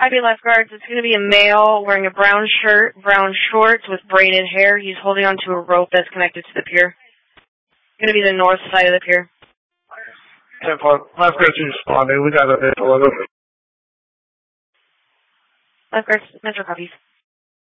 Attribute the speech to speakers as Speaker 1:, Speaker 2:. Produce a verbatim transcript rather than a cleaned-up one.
Speaker 1: I B lifeguards, it's going to be a male wearing a brown shirt, brown shorts with braided hair. He's holding onto a rope that's connected to the pier. It's going to be the north side of the pier.
Speaker 2: ten four. Lifeguards responding. We got a visual.
Speaker 1: Lifeguards, Metro copies.